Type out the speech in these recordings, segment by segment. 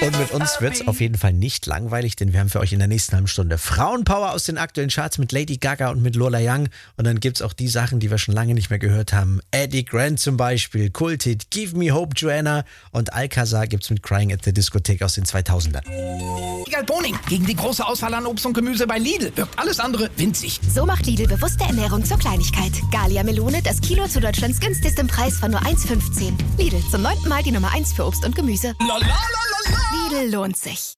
Und mit uns wird's auf jeden Fall nicht langweilig, denn wir haben für euch in der nächsten halben Stunde Frauenpower aus den aktuellen Charts mit Lady Gaga und mit Lola Young. Und dann gibt's auch die Sachen, die wir schon lange nicht mehr gehört haben. Eddie Grant zum Beispiel, Kulthit, Give Me Hope, Joanna und Alcazar gibt's mit Crying at the Discotheque aus den 2000ern. Egal Boning, gegen die große Auswahl an Obst und Gemüse bei Lidl wirkt alles andere winzig. So macht Lidl bewusste Ernährung zur Kleinigkeit. Gallia Melone, das Kilo zu Deutschlands günstigstem Preis von nur 1,15. Lidl, zum 9. Mal die Nummer 1 für Obst und Gemüse. Lidl lohnt sich.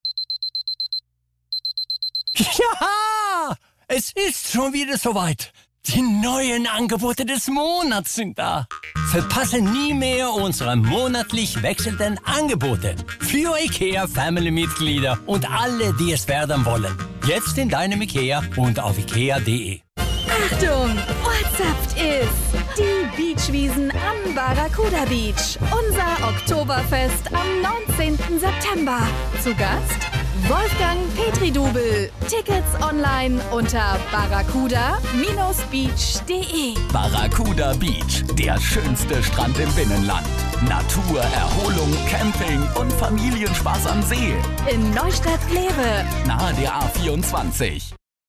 Ja, es ist schon wieder soweit. Die neuen Angebote des Monats sind da. Verpasse nie mehr unsere monatlich wechselnden Angebote. Für IKEA Family-Mitglieder und alle, die es werden wollen. Jetzt in deinem IKEA und auf ikea.de. Achtung, WhatsApp ist die Beachwiesen am Barracuda Beach. Unser Oktoberfest am 19. September. Zu Gast Wolfgang Petri-Dubel. Tickets online unter barracuda-beach.de. Barracuda Beach, der schönste Strand im Binnenland. Natur, Erholung, Camping und Familienspaß am See. In Neustadt-Glewe. Nahe der A24.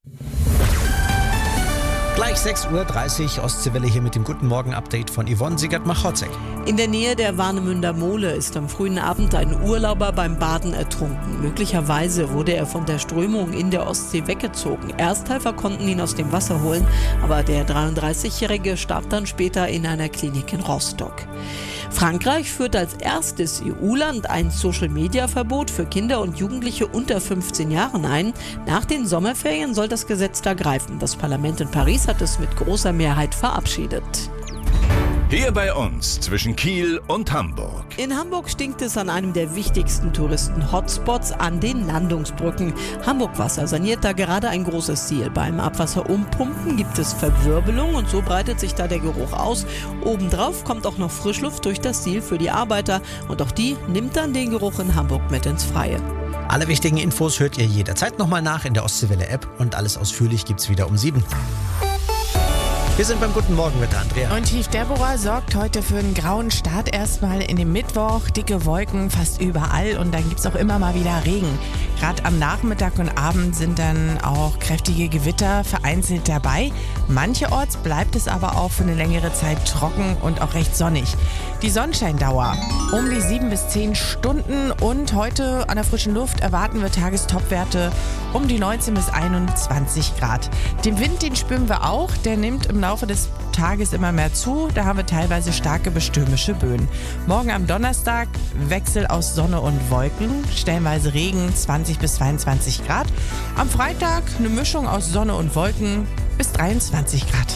Gleich 6.30 Uhr, Ostseewelle hier mit dem Guten Morgen-Update von Yvonne Siegert-Machotzek. In der Nähe der Warnemünder Mole ist am frühen Abend ein Urlauber beim Baden ertrunken. Möglicherweise wurde er von der Strömung in der Ostsee weggezogen. Ersthelfer konnten ihn aus dem Wasser holen, aber der 33-Jährige starb dann später in einer Klinik in Rostock. Frankreich führt als erstes EU-Land ein Social-Media-Verbot für Kinder und Jugendliche unter 15 Jahren ein. Nach den Sommerferien soll das Gesetz da greifen. Das Parlament in Paris hat es mit großer Mehrheit verabschiedet. Hier bei uns zwischen Kiel und Hamburg. In Hamburg stinkt es an einem der wichtigsten Touristen-Hotspots, an den Landungsbrücken. Hamburg Wasser saniert da gerade ein großes Ziel. Beim Abwasser umpumpen gibt es Verwirbelung und so breitet sich da der Geruch aus. Obendrauf kommt auch noch Frischluft durch das Ziel für die Arbeiter und auch die nimmt dann den Geruch in Hamburg mit ins Freie. Alle wichtigen Infos hört ihr jederzeit nochmal nach in der Ostseewelle-App und alles ausführlich gibt's wieder um 7. Wir sind beim Guten Morgen mit der Andrea. Und Tief Deborah sorgt heute für einen grauen Start erstmal in den Mittwoch. Dicke Wolken fast überall und dann gibt's auch immer mal wieder Regen. Gerade am Nachmittag und Abend sind dann auch kräftige Gewitter vereinzelt dabei. Mancherorts bleibt es aber auch für eine längere Zeit trocken und auch recht sonnig. Die Sonnenscheindauer um die 7 bis 10 Stunden und heute an der frischen Luft erwarten wir Tagestopwerte um die 19 bis 21 Grad. Den Wind, den spüren wir auch, der nimmt im Laufe des Tages immer mehr zu. Da haben wir teilweise starke bis stürmische Böen. Morgen am Donnerstag Wechsel aus Sonne und Wolken, stellenweise Regen 20 bis 22 Grad. Am Freitag eine Mischung aus Sonne und Wolken bis 23 Grad.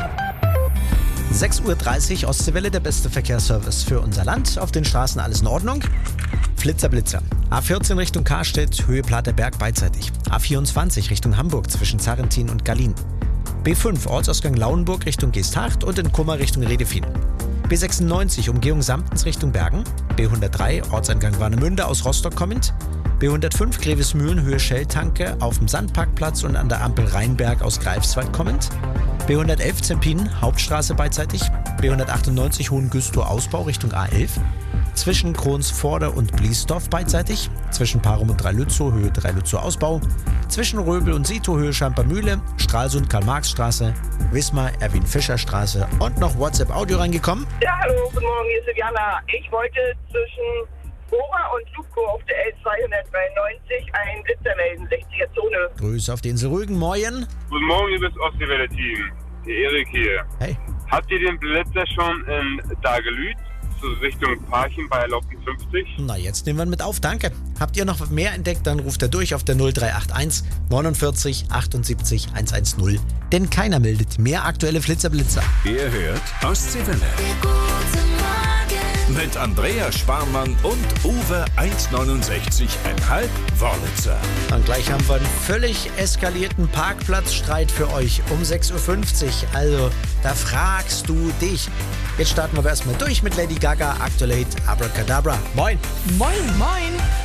6.30 Uhr, Ostseewelle, der beste Verkehrsservice für unser Land. Auf den Straßen alles in Ordnung. Flitzer, Blitzer. A14 Richtung Karstedt, Höhe Platerberg beidseitig. A24 Richtung Hamburg zwischen Zarrentin und Gallien. B5 Ortsausgang Lauenburg Richtung Geesthacht und in Kummer Richtung Redefin. B96 Umgehung Samtens Richtung Bergen. B103 Ortseingang Warnemünde aus Rostock kommend. B105 Grevesmühlen Höhe Shell-Tanke auf dem Sandparkplatz und an der Ampel Rheinberg aus Greifswald kommend. B111 Zempin Hauptstraße beidseitig. B198 Hohengüstrow Ausbau Richtung A11. Zwischen Kronsvorder und Bliesdorf beidseitig. Zwischen Parum und Dreilützow Höhe Dreilützow Ausbau. Zwischen Röbel und Sito Höhe Schampermühle. Stralsund Karl-Marx-Straße. Wismar Erwin-Fischer-Straße. Und noch WhatsApp-Audio reingekommen. Ja, hallo, guten Morgen, hier ist Silvana. Ich wollte zwischen Bora und Lubko auf der L293 einen Blitzer melden, 60er Zone. Grüße auf den Rügen, moin. Guten Morgen, liebes Ostseewelle-Team. Der Erik hier. Hey. Habt ihr den Blitzer schon in Dagelüt, so Richtung Parchim bei Erlaubten 50? Na, jetzt nehmen wir ihn mit auf, danke. Habt ihr noch mehr entdeckt, dann ruft er durch auf der 0381 49 78 110. Denn keiner meldet mehr aktuelle Flitzer-Blitzer. Ihr hört Ostseewelle. Mit Andrea Sparmann und Uwe 1,69,5 Wörlitzer. Und gleich haben wir einen völlig eskalierten Parkplatzstreit für euch um 6.50 Uhr. Also, da fragst du dich. Jetzt starten wir erstmal durch mit Lady Gaga, Actolate, Abracadabra. Moin. Moin, moin.